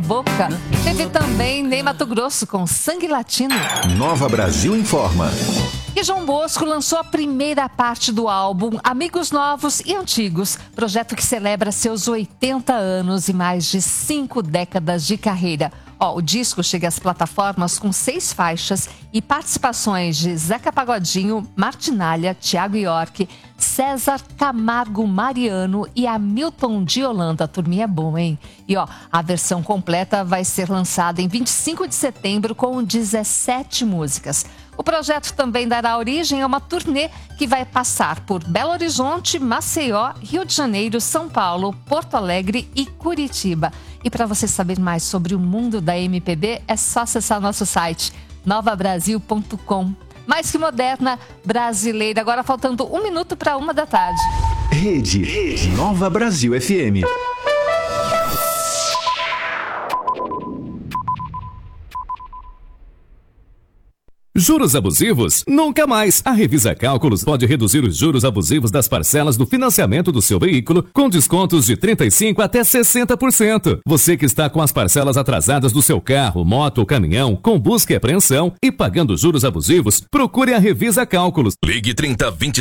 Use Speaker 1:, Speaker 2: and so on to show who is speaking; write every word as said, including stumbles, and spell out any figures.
Speaker 1: Boca. Teve também Ney Matogrosso com Sangue Latino.
Speaker 2: Nova Brasil Informa.
Speaker 1: E João Bosco lançou a primeira parte do álbum Amigos Novos e Antigos, projeto que celebra seus oitenta anos e mais de cinco décadas de carreira. Ó, o disco chega às plataformas com seis faixas e participações de Zeca Pagodinho, Martinalha, Thiago York, César Camargo Mariano e Hamilton de Holanda. A turminha é boa, hein? E ó, a versão completa vai ser lançada em vinte e cinco de setembro com dezessete músicas. O projeto também dará origem a uma turnê que vai passar por Belo Horizonte, Maceió, Rio de Janeiro, São Paulo, Porto Alegre e Curitiba. E para você saber mais sobre o mundo da M P B, é só acessar nosso site nova brasil ponto com. Mais que moderna, brasileira. Agora faltando um minuto para uma da tarde.
Speaker 2: Rede, Rede Nova Brasil F M.
Speaker 3: Juros abusivos? Nunca mais! A Revisa Cálculos pode reduzir os juros abusivos das parcelas do financiamento do seu veículo com descontos de trinta e cinco por cento até sessenta por cento. Você que está com as parcelas atrasadas do seu carro, moto ou caminhão, com busca e apreensão e pagando juros abusivos, procure a Revisa Cálculos.
Speaker 4: Ligue trinta, vinte